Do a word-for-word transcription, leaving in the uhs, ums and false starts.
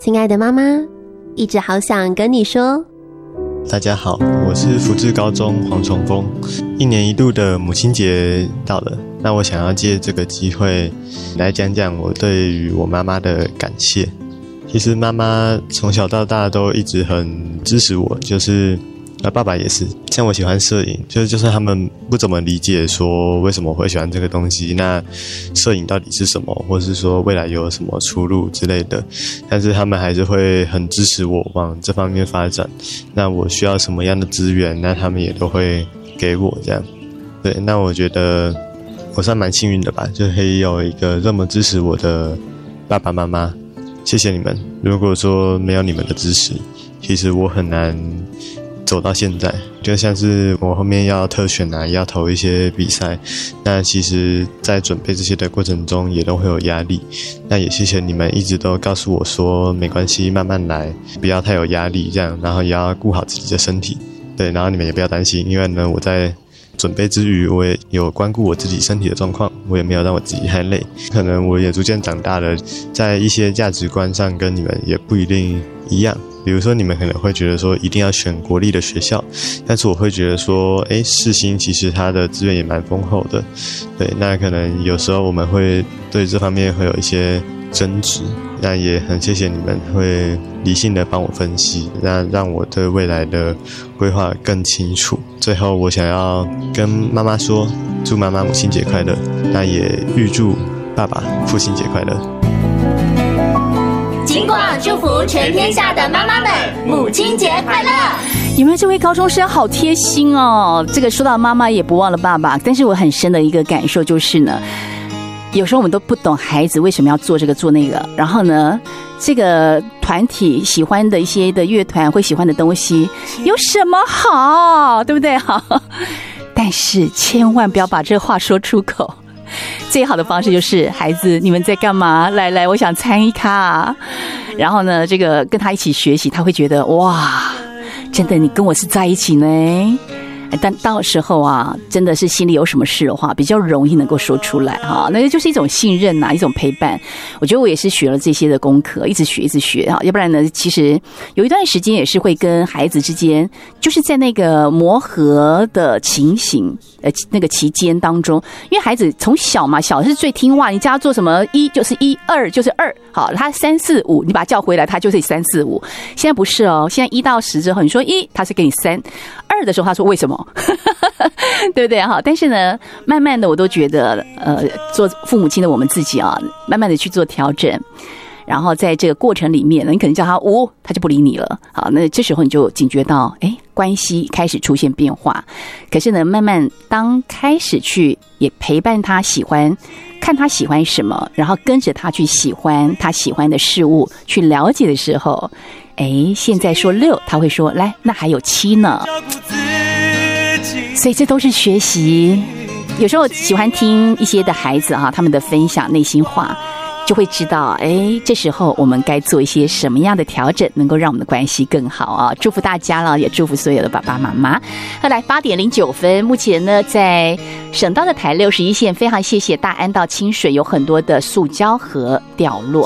亲爱的妈妈，一直好想跟你说。 大家好，我是福智高中黄崇峰。一年一度的母亲节到了，那我想要借这个机会来讲讲我对于我妈妈的感谢。其实妈妈从小到大都一直很支持我，就是呃，爸爸也是。像我喜欢摄影，就是就算他们不怎么理解说为什么我会喜欢这个东西，那摄影到底是什么，或是说未来有什么出路之类的，但是他们还是会很支持我往这方面发展。那我需要什么样的资源，那他们也都会给我这样。对，那我觉得我算蛮幸运的吧，就可以有一个这么支持我的爸爸妈妈。谢谢你们，如果说没有你们的支持，其实我很难走到现在。就像是我后面要特选啊，要投一些比赛，那其实在准备这些的过程中也都会有压力。那也谢谢你们一直都告诉我说没关系，慢慢来，不要太有压力这样，然后也要顾好自己的身体。对，然后你们也不要担心，因为呢我在准备之余，我也有关顾我自己身体的状况，我也没有让我自己太累。可能我也逐渐长大了，在一些价值观上跟你们也不一定一样。比如说你们可能会觉得说一定要选国立的学校，但是我会觉得说诶，世新其实它的资源也蛮丰厚的。对，那可能有时候我们会对这方面会有一些争执，那也很谢谢你们会理性的帮我分析，那让我对未来的规划更清楚。最后我想要跟妈妈说，祝妈妈母亲节快乐，那也预祝爸爸父亲节快乐。 金广祝福全天下的妈妈们母亲节快乐。 有没有这位高中生好贴心哦？这个说到妈妈也不忘了爸爸，但是我很深的一个感受就是呢，有时候我们都不懂孩子为什么要做这个做那个，然后呢这个团体喜欢的一些的乐团会喜欢的东西有什么好，对不对？好，但是千万不要把这话说出口。最好的方式就是孩子你们在干嘛，来来我想参一咖，然后呢这个跟他一起学习，他会觉得哇真的你跟我是在一起呢。但到时候啊真的是心里有什么事的话比较容易能够说出来哈，那就是一种信任啊，一种陪伴。我觉得我也是学了这些的功课，一直学一直学哈，要不然呢其实有一段时间也是会跟孩子之间就是在那个磨合的情形呃那个期间当中，因为孩子从小嘛，小是最听话，你叫他做什么一就是一，二就是二，好，他三四五你把他叫回来他就是三四五。现在不是哦，现在一到十之后你说一他是给你三，二的时候他说为什么对不对哈？但是呢慢慢的我都觉得呃做父母亲的我们自己啊慢慢的去做调整，然后在这个过程里面呢你可能叫他五他就不理你了，好，那这时候你就警觉到哎关系开始出现变化。可是呢慢慢当开始去也陪伴他，喜欢看他喜欢什么，然后跟着他去喜欢他喜欢的事物，去了解的时候，哎现在说六他会说来那还有七呢。所以这都是学习。有时候喜欢听一些的孩子啊他们的分享内心话，就会知道哎这时候我们该做一些什么样的调整能够让我们的关系更好啊！祝福大家了，也祝福所有的爸爸妈妈。后来八点零九分，目前呢在省道的台六十一线，非常谢谢大安到清水有很多的塑胶盒掉落。